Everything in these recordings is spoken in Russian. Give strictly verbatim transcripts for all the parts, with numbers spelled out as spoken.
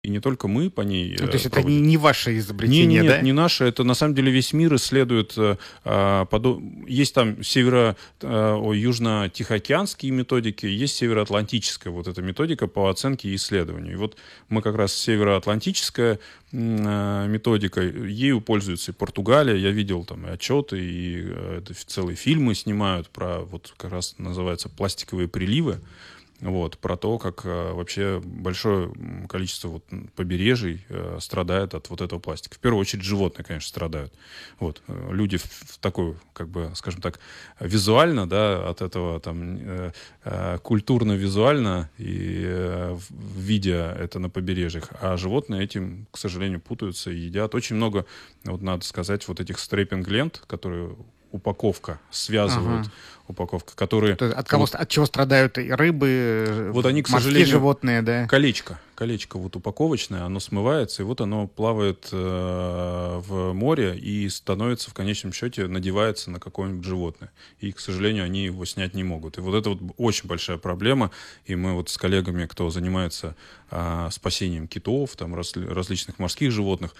И не только мы по ней ну, то есть проводим. это не, не ваше изобретение, не, да? Нет, не наше. Это на самом деле весь мир исследует. А, подо... Есть там северо... а, южно-тихоокеанские методики, есть североатлантическая вот эта методика по оценке и исследованию. И вот мы как раз североатлантическая а, методика, ею пользуется и Португалия. Я видел там и отчеты, и а, целые фильмы снимают про, вот как раз называется, пластиковые приливы. Вот, про то, как э, вообще большое количество вот, побережий э, страдает от вот этого пластика. В первую очередь животные, конечно, страдают. Вот, э, люди в, в такой, как бы, скажем так, визуально, да, от этого там э, э, культурно-визуально и э, видя это на побережьях, а животные этим, к сожалению, путаются и едят. Очень много, вот надо сказать, вот этих стрейпинг-лент, которые упаковка связывают, ага. упаковка, которые... От, кого, вот, от чего страдают и рыбы, вот они, к морские сожалению, животные, да? Колечко. Колечко вот упаковочное, оно смывается, и вот оно плавает э, в море и становится в конечном счете, надевается на какое-нибудь животное. И, к сожалению, они его снять не могут. И вот это вот очень большая проблема. И мы вот с коллегами, кто занимается э, спасением китов, там, раз, различных морских животных,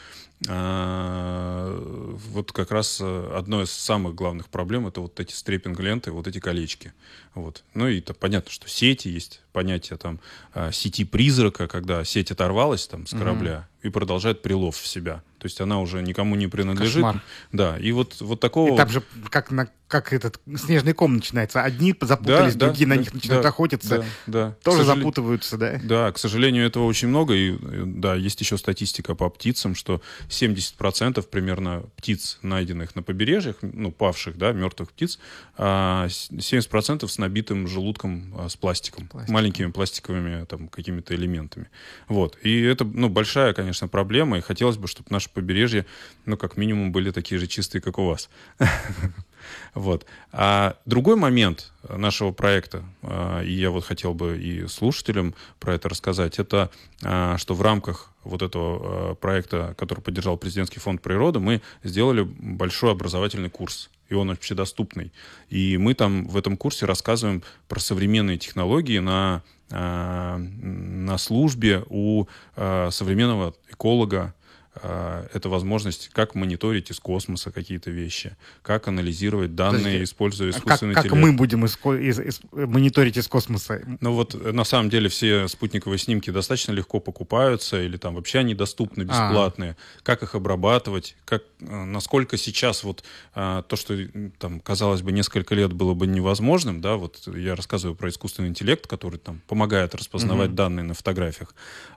э, вот как раз одной из самых главных проблем — это вот эти стрейпинг-ленты, вот эти колечки. Вот. Ну и то, понятно, что сети есть, понятие там сети призрака, когда сеть оторвалась там с корабля mm-hmm. и продолжает прилов в себя. То есть она уже никому не принадлежит. Кошмар. Да, и вот, вот такого... И там же как, на, как этот снежный ком начинается. Одни запутались, да, другие да, на да, них начинают да, Да, охотиться. да. Тоже сожале... запутываются, да? Да, к сожалению, этого очень много. И да, есть еще статистика по птицам, что семьдесят процентов примерно птиц, найденных на побережьях, ну, павших, да, мертвых птиц, семьдесят процентов с набитым желудком с пластиком. Пластик. Маленькими пластиковыми там какими-то элементами. Вот. И это, ну, большая, конечно, проблема. И хотелось бы, чтобы наши побережья, ну, как минимум, были такие же чистые, как у вас. Вот. А другой момент нашего проекта, и я вот хотел бы и слушателям про это рассказать, это что в рамках вот этого проекта, который поддержал Президентский фонд природы, мы сделали большой образовательный курс. И он общедоступный. И мы там в этом курсе рассказываем про современные технологии на, на службе у современного эколога. Это возможность, как мониторить из космоса какие-то вещи, как анализировать данные, Подожди, используя искусственный как, интеллект. Как мы будем из, из, из, мониторить из космоса? Ну вот на самом деле все спутниковые снимки достаточно легко покупаются, или там вообще они доступны, бесплатные. А. Как их обрабатывать, как, насколько сейчас вот то, что там, казалось бы, несколько лет было бы невозможным, да, вот я рассказываю про искусственный интеллект, который там помогает распознавать угу. данные на фотографиях.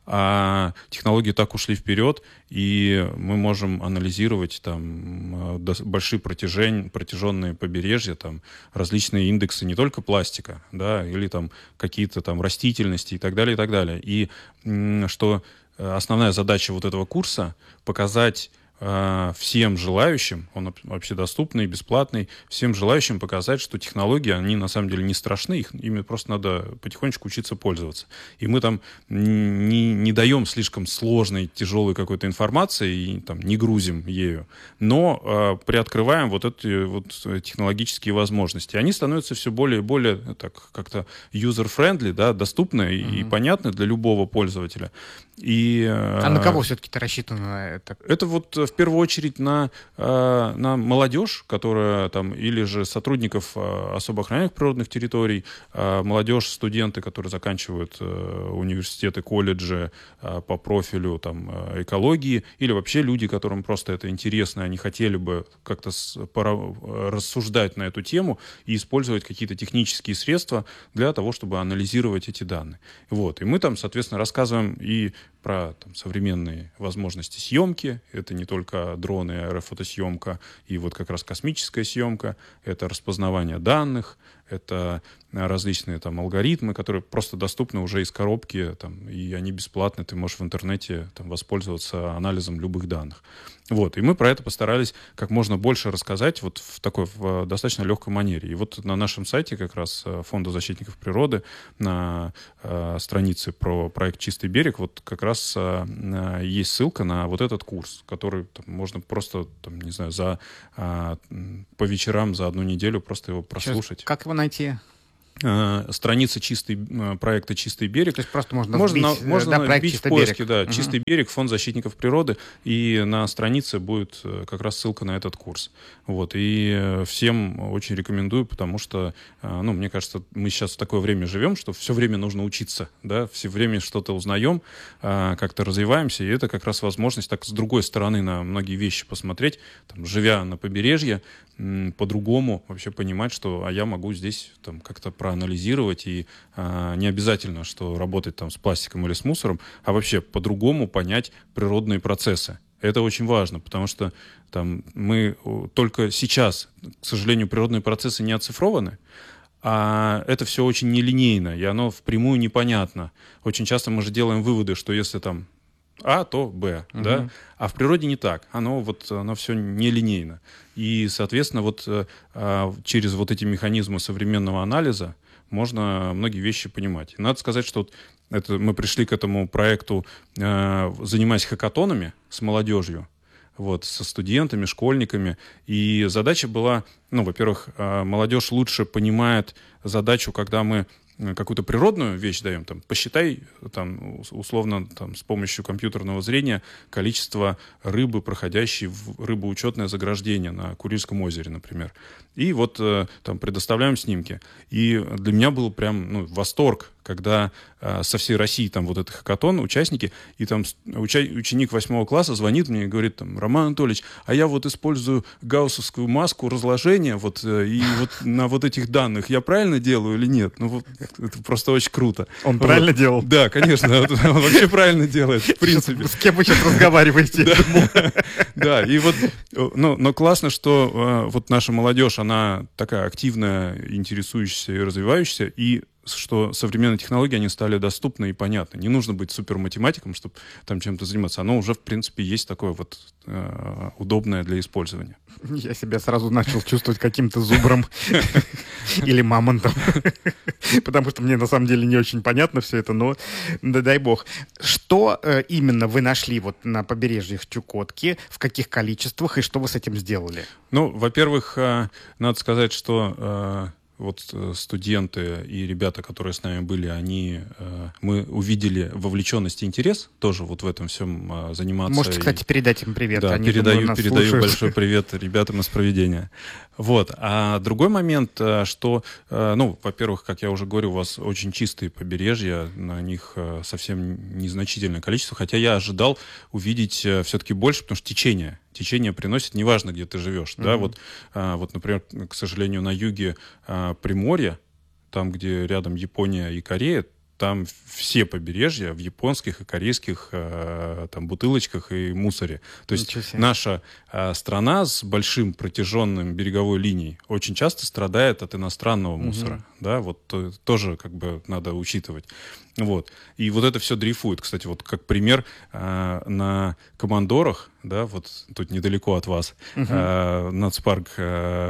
А технологии так ушли вперед, и мы можем анализировать там большие протяжень, протяженные побережья, там различные индексы не только пластика, да, или там какие-то там растительности и так далее, и так далее. И что основная задача вот этого курса — показать всем желающим, он вообще доступный, бесплатный, всем желающим показать, что технологии, они на самом деле не страшны, их, ими просто надо потихонечку учиться пользоваться. И мы там не, не даем слишком сложной, тяжелой какой-то информации и там не грузим ею, но э, приоткрываем вот эти вот технологические возможности. Они становятся все более и более так, как-то user-friendly, да, доступны mm-hmm. и понятны для любого пользователя. И, а на кого все-таки это рассчитано? Это, это вот в первую очередь на, на молодежь, которая там, или же сотрудников особо охраняемых природных территорий, молодежь, студенты, которые заканчивают университеты, колледжи по профилю там, экологии, или вообще люди, которым просто это интересно, они хотели бы как-то рассуждать на эту тему и использовать какие-то технические средства для того, чтобы анализировать эти данные. Вот. И мы там, соответственно, рассказываем и про там, современные возможности съемки. Это не только дроны, аэрофотосъемка и вот как раз космическая съемка. Это распознавание данных, это различные там алгоритмы, которые просто доступны уже из коробки, там, и они бесплатны, ты можешь в интернете там, воспользоваться анализом любых данных. Вот, и мы про это постарались как можно больше рассказать вот в такой в достаточно легкой манере. И вот на нашем сайте как раз Фонда защитников природы на э, странице про проект «Чистый берег» вот как раз э, есть ссылка на вот этот курс, который там, можно просто, там, не знаю, за, э, по вечерам за одну неделю просто его прослушать. Сейчас, как его найти? страницы чистый, проекта «Чистый берег». То есть просто можно, можно вбить, можно да, вбить в поиске, да, угу. «Чистый берег», Фонд защитников природы, и на странице будет как раз ссылка на этот курс. Вот. И всем очень рекомендую, потому что, ну, мне кажется, мы сейчас в такое время живем, что все время нужно учиться, да, все время что-то узнаем, как-то развиваемся, и это как раз возможность так с другой стороны на многие вещи посмотреть, там, живя на побережье, по-другому вообще понимать, что а я могу здесь там как-то проанализировать, и а, не обязательно, что работать там с пластиком или с мусором, а вообще по-другому понять природные процессы. Это очень важно, потому что там мы только сейчас, к сожалению, природные процессы не оцифрованы, а это все очень нелинейно, и оно впрямую непонятно. Очень часто мы же делаем выводы, что если там А, то Б, угу. да? А в природе не так. Оно, вот, оно все нелинейно. И, соответственно, вот а, через вот эти механизмы современного анализа можно многие вещи понимать. И надо сказать, что вот это, мы пришли к этому проекту, а, занимаясь хакатонами с молодежью, вот, со студентами, школьниками. И задача была, ну, во-первых, а, молодежь лучше понимает задачу, когда мы какую-то природную вещь даем, там, посчитай, там, условно, там, с помощью компьютерного зрения количество рыбы, проходящей в рыбоучетное заграждение на Курильском озере, например. И вот там предоставляем снимки. И для меня был прям, ну, восторг, когда э, со всей России там вот этот хакатон, участники, и там уча- ученик восьмого класса звонит мне и говорит, там, Роман Анатольевич, а я вот использую гауссовскую маску разложения вот, э, и вот на вот этих данных я правильно делаю или нет? Ну, вот, это просто очень круто. Он вот. правильно делал? Да, конечно, он вообще правильно делает, в принципе. С кем вы сейчас разговариваете? Да, и вот, но классно, что вот наша молодежь, она такая активная, интересующаяся и развивающаяся, и что современные технологии, они стали доступны и понятны. Не нужно быть суперматематиком, чтобы там чем-то заниматься. Оно уже, в принципе, есть такое вот э, удобное для использования. Я себя сразу начал чувствовать каким-то зубром или мамонтом. Потому что мне на самом деле не очень понятно все это, но да дай бог. Что э, именно вы нашли вот на побережьях Чукотки, в каких количествах и что вы с этим сделали? Ну, во-первых, э, надо сказать, что... Э, Вот студенты и ребята, которые с нами были, они, мы увидели вовлеченность и интерес тоже вот в этом всем заниматься. Можете, кстати, и... передать им привет. Да, они, передаю, думаю, нас передаю слушают. большой привет ребятам из проведения. Вот. А другой момент, что, ну, во-первых, как я уже говорю, у вас очень чистые побережья, на них совсем незначительное количество, хотя я ожидал увидеть все-таки больше, потому что течение. Течение приносит, неважно, где ты живешь. Mm-hmm. Да? Вот, а, вот, например, к сожалению, на юге а, Приморья, там, где рядом Япония и Корея, там все побережья в японских и корейских э, там, бутылочках и мусоре. То есть наша э, страна с большим протяженным береговой линией очень часто страдает от иностранного мусора. Угу. Да, вот то, тоже как бы надо учитывать. Вот. И вот это все дрейфует. Кстати, вот как пример, э, на Командорах, да, вот тут недалеко от вас, угу. э, нацпарк э,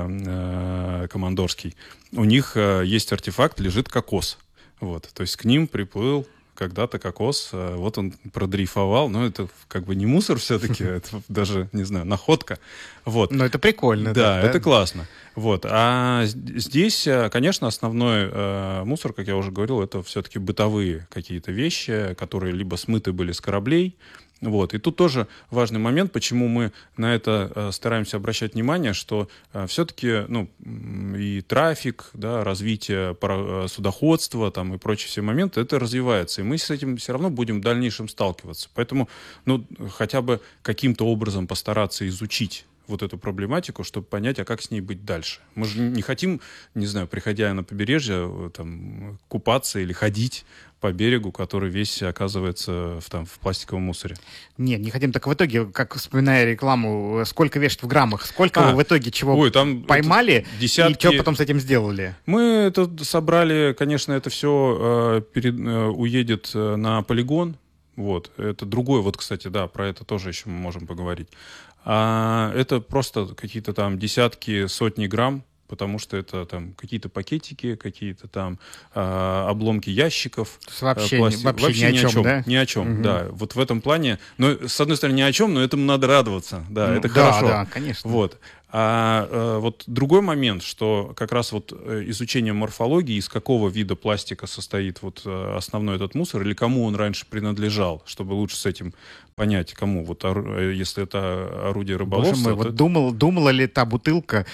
э, Командорский, у них э, есть артефакт, лежит кокос. Вот, то есть к ним приплыл когда-то кокос, вот он продрейфовал, но это как бы не мусор все-таки, это даже, не знаю, находка. Вот. Но это прикольно. Да, да, это классно. Вот. А здесь, конечно, основной э, мусор, как я уже говорил, это все-таки бытовые какие-то вещи, которые либо смыты были с кораблей. Вот. И тут тоже важный момент, почему мы на это э, стараемся обращать внимание, что э, все-таки ну, и трафик, да, развитие пара, судоходства там, и прочие все моменты, это развивается. И мы с этим все равно будем в дальнейшем сталкиваться. Поэтому ну, хотя бы каким-то образом постараться изучить вот эту проблематику, чтобы понять, а как с ней быть дальше. Мы же не хотим, не знаю, приходя на побережье, там, купаться или ходить по берегу, который весь оказывается в, там, в пластиковом мусоре. Нет, не хотим. Так в итоге, как вспоминая рекламу, сколько вешать в граммах? Сколько а, вы в итоге чего ой, там поймали десятки... и что потом с этим сделали? Мы это собрали, конечно, это все э, перед, э, уедет на полигон. Вот. Это другой, вот, кстати, да, про это тоже еще мы можем поговорить. А это просто какие-то там десятки, сотни грамм, потому что это там какие-то пакетики, какие-то там а, обломки ящиков. То есть вообще, пластик... вообще, вообще ни о чем, чем, да? Ни о чем, угу. Да. Вот в этом плане, но, с одной стороны, ни о чем, но этому надо радоваться, да, ну, это да, хорошо. Да, конечно. Вот. А э, вот другой момент, что как раз вот изучение морфологии, из какого вида пластика состоит вот э, основной этот мусор, или кому он раньше принадлежал, чтобы лучше с этим понять, кому. Вот если это орудие рыболовства... Боже мой, то... вот думал, думала ли та бутылка,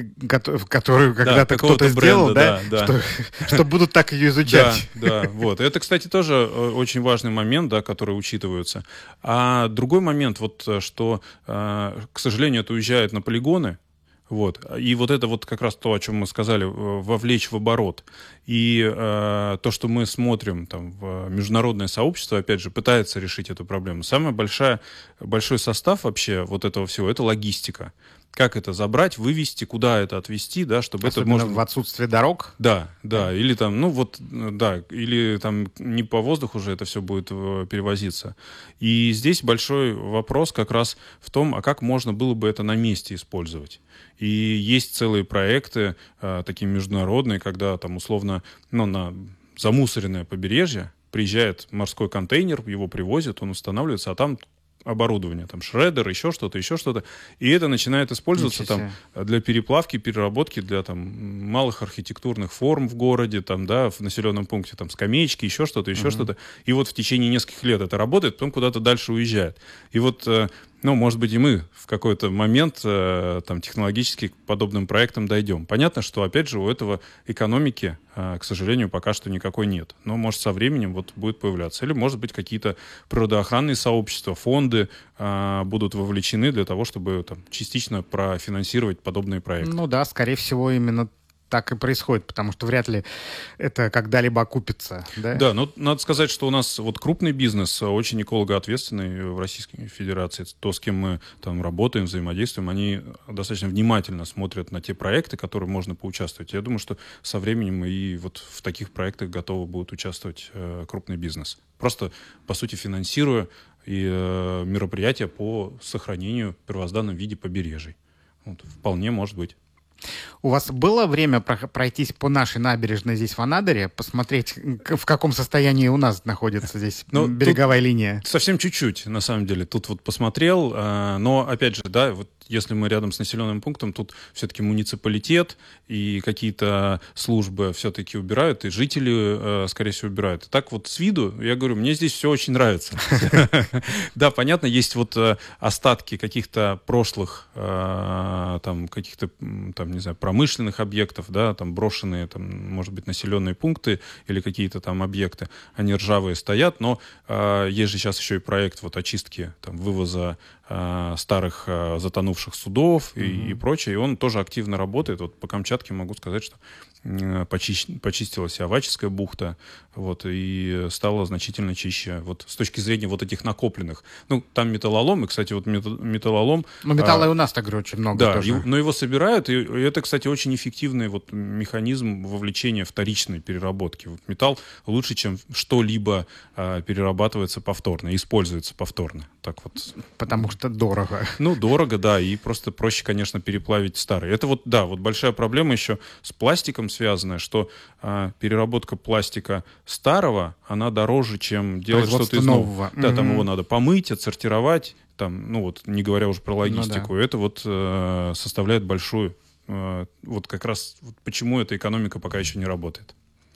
которую когда-то да, кто-то сделал, бренда, да, да, что, что будут так ее изучать. Да, да, вот. Это, кстати, тоже очень важный момент, да, который учитывается. А другой момент, вот, что, к сожалению, это уезжает на полигоны. Вот. И вот это вот как раз то, о чем мы сказали, вовлечь в оборот. И э, то, что мы смотрим там, в международное сообщество, опять же, пытается решить эту проблему. Самый большая, большой состав вообще вот этого всего — это логистика. Как это забрать, вывести, куда это отвезти, да, чтобы особенно это можно... в отсутствие дорог? Да, да, или там, ну вот, да, или там не по воздуху уже это все будет перевозиться. И здесь большой вопрос как раз в том, а как можно было бы это на месте использовать. И есть целые проекты, э, такие международные, когда там условно, ну, на замусоренное побережье приезжает морской контейнер, его привозят, он устанавливается, а там оборудование, там шреддер, еще что-то, еще что-то. И это начинает использоваться там для переплавки, переработки, для там малых архитектурных форм в городе, там, да, в населенном пункте, там, скамеечки, еще что-то, еще uh-huh. что-то. И вот в течение нескольких лет это работает, потом куда-то дальше уезжает. И вот, ну, может быть, и мы в какой-то момент там технологически к подобным проектам дойдем. Понятно, что, опять же, у этого экономики, к сожалению, пока что никакой нет. Но, может, со временем вот будет появляться. Или, может быть, какие-то природоохранные сообщества, фонды а, будут вовлечены для того, чтобы там, частично профинансировать подобные проекты. Ну да, скорее всего, именно так и происходит, потому что вряд ли это когда-либо окупится. Да, да, но надо сказать, что у нас вот крупный бизнес, очень экологоответственный в Российской Федерации. То, с кем мы там работаем, взаимодействуем, они достаточно внимательно смотрят на те проекты, в которые можно поучаствовать. Я думаю, что со временем и вот в таких проектах готовы будут участвовать э, крупный бизнес. Просто, по сути, финансируя и э, мероприятия по сохранению в первозданном виде побережий. Вот, вполне может быть. У вас было время пройтись по нашей набережной здесь в Анадыре, посмотреть, в каком состоянии у нас находится здесь ну, береговая линия? Совсем чуть-чуть, на самом деле. Тут вот посмотрел, но, опять же, да, вот если мы рядом с населенным пунктом, тут все-таки муниципалитет и какие-то службы все-таки убирают, и жители, скорее всего, убирают. И так вот с виду, я говорю, мне здесь все очень нравится. Да, понятно, есть вот остатки каких-то прошлых, там, каких-то, там, не знаю, промышленных объектов, да, там, брошенные, там, может быть, населенные пункты или какие-то там объекты, они ржавые стоят, но есть же сейчас еще и проект вот очистки, там, вывоза старых затонувших судов и, mm-hmm. и прочее, и он тоже активно работает. Вот по Камчатке могу сказать, что почи- почистилась и Аваческая бухта, вот, и стала значительно чище вот, с точки зрения вот этих накопленных. Ну, там металлолом, и, кстати, вот металлолом... Ну, металла а, и у нас, так говорю, очень много да, тоже. Да, но его собирают, и это, кстати, очень эффективный вот механизм вовлечения вторичной переработки. Вот металл лучше, чем что-либо а, перерабатывается повторно, используется повторно. Так вот. Потому что дорого. Ну, дорого, да, и просто проще, конечно, переплавить старый. Это вот, да, вот большая проблема еще с пластиком связанная, что а, переработка пластика старого, она дороже, чем делать что-то из нового. Да, угу. Там его надо помыть, отсортировать, там, ну вот, не говоря уже про логистику. Ну, да. Это вот э, составляет большую, э, вот как раз вот почему эта экономика пока еще не работает.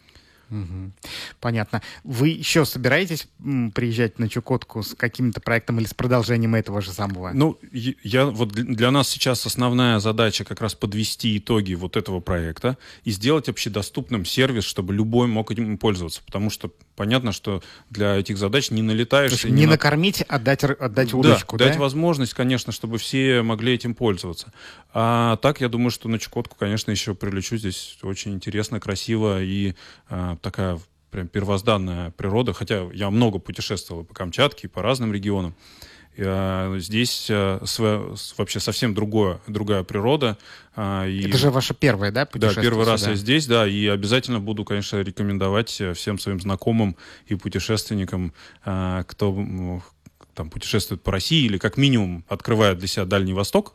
Угу. Понятно. Вы еще собираетесь м, приезжать на Чукотку с каким-то проектом или с продолжением этого же самого? Ну, я, вот для нас сейчас основная задача как раз подвести итоги вот этого проекта и сделать общедоступным сервис, чтобы любой мог этим пользоваться. Потому что понятно, что для этих задач не налетаешься. Не, не на... накормить, а дать, отдать удочку, да? Да, дать возможность, конечно, чтобы все могли этим пользоваться. А так, я думаю, что на Чукотку, конечно, еще прилечу. Здесь очень интересно, красиво и а, такая прям первозданная природа. Хотя я много путешествовал по Камчатке, по разным регионам. И, а, здесь а, св... вообще совсем другое, другая природа. А, и... Это же ваше первое, да, путешествие? Да, первый раз сюда? Я здесь, да, и обязательно буду, конечно, рекомендовать всем своим знакомым и путешественникам, а, кто ну, там путешествует по России или как минимум открывает для себя Дальний Восток,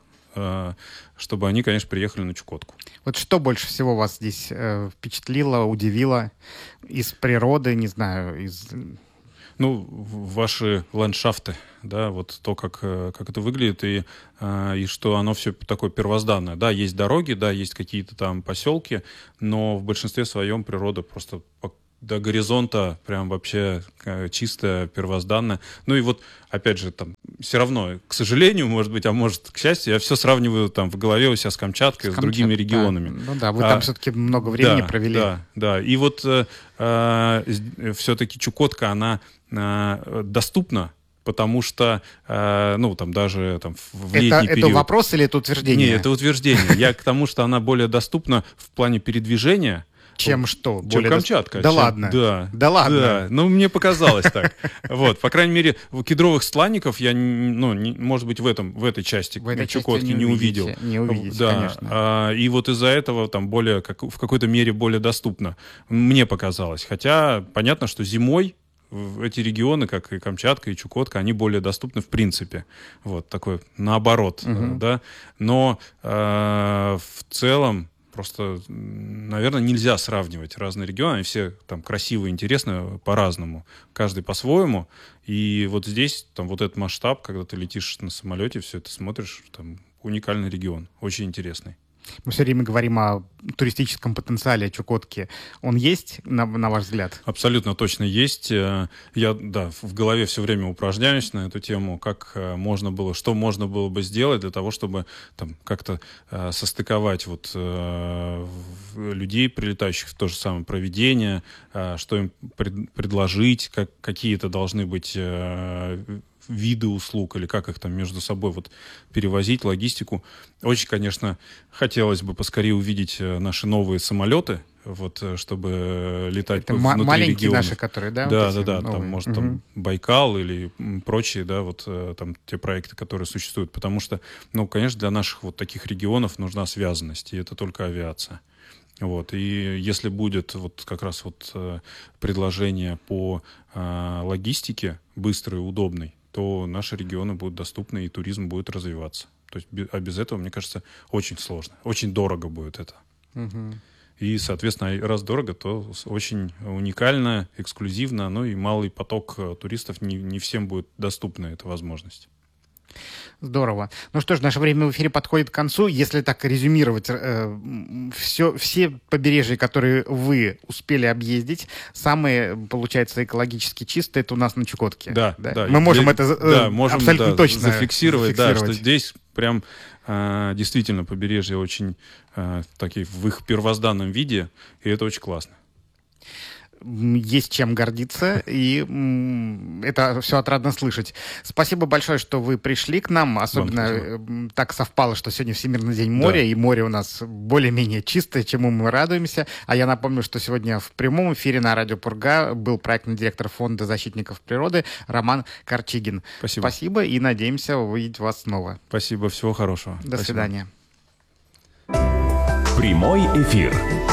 чтобы они, конечно, приехали на Чукотку. Вот что больше всего вас здесь э, впечатлило, удивило из природы, не знаю, из... Ну, ваши ландшафты, да, вот то, как, как это выглядит, и, и что оно все такое первозданное. Да, есть дороги, да, есть какие-то там поселки, но в большинстве своем природа просто до горизонта прям вообще чистая, первозданная. Ну и вот, опять же, там, все равно, к сожалению, может быть, а может, к счастью, я все сравниваю там в голове у себя с Камчаткой, с, с другими регионами. Да. Ну да, вы там а, все-таки много времени да, провели. Да, да. И вот э, э, все-таки Чукотка, она э, доступна, потому что, э, ну, там даже там, в летний это, период... Это вопрос или это утверждение? Нет, это утверждение. Я к тому, что она более доступна в плане передвижения, чем что? Чем более Камчатка. Да чем... ладно? Да. Да ладно? Да. Ну, мне показалось так. Вот. По крайней мере, кедровых стланников я, ну, не, может быть, в, этом, в этой части в этой Чукотки части не, не увидите, увидел. Не увидите, да. конечно. А, и вот из-за этого там более, как, в какой-то мере более доступно. Мне показалось. Хотя понятно, что зимой эти регионы, как и Камчатка, и Чукотка, они более доступны в принципе. Вот такой наоборот. Угу. Да? Но э, в целом просто, наверное, нельзя сравнивать разные регионы. Они все там красивые, интересные по-разному. Каждый по-своему. И вот здесь там вот этот масштаб, когда ты летишь на самолете, все это смотришь, там уникальный регион, очень интересный. Мы все время говорим о туристическом потенциале Чукотки. Он есть, на, на ваш взгляд? Абсолютно точно есть. Я, да, в голове все время упражняюсь на эту тему, как можно было, что можно было бы сделать для того, чтобы там как-то э, состыковать вот э, людей, прилетающих в то же самое проведение, э, что им пред, предложить, как, какие-то должны быть э, виды услуг, или как их там между собой вот перевозить, логистику. Очень, конечно, хотелось бы поскорее увидеть наши новые самолеты, вот, чтобы летать это внутри м- маленькие регионов. наши, которые, да? Да, вот да, да, новые. там, может, угу. там Байкал или прочие, да, вот там те проекты, которые существуют, потому что, ну, конечно, для наших вот таких регионов нужна связанность, и это только авиация. Вот. И если будет вот как раз вот предложение по э, логистике быстрой и удобной, то наши регионы будут доступны, и туризм будет развиваться. То есть, а без этого, мне кажется, очень сложно. Очень дорого будет это. Угу. И, соответственно, раз дорого, то очень уникально, эксклюзивно, ну и малый поток туристов, не, не всем будет доступна эта возможность. Здорово. Ну что ж, наше время в эфире подходит к концу. Если так резюмировать, э, все, все побережья, которые вы успели объездить, самые, получается, экологически чистые, это у нас на Чукотке. Да, да. да. Мы можем для, это э, да, можем, абсолютно да, точно зафиксировать, зафиксировать, да, что здесь прям э, действительно побережья очень э, такие в их первозданном виде, и это очень классно. Есть чем гордиться, и это все отрадно слышать. Спасибо большое, что вы пришли к нам. Особенно так совпало, что сегодня Всемирный день моря, да. И море у нас более-менее чистое, чему мы радуемся. А я напомню, что сегодня в прямом эфире на радио Пурга был проектный директор Фонда защитников природы Роман Корчигин. Спасибо. Спасибо, и надеемся увидеть вас снова. Спасибо, всего хорошего. До Спасибо. свидания. Прямой эфир.